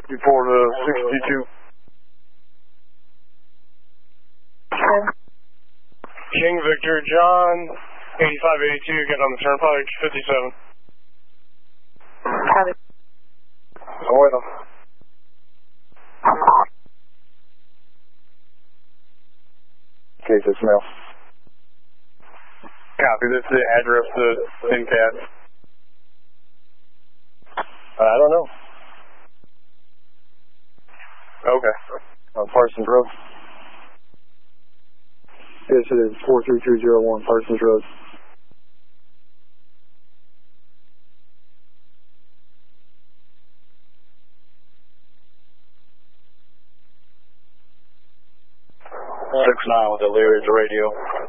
report 62. King Victor John, 8582, get on the turnpike, 57. Copy. Bueno. Case smell. Copy, this is the address to NCAT. I don't know. Okay. On Parsons Road. Yes, it is 43201 Parsons Road. Six 9 with the Lyrics Radio.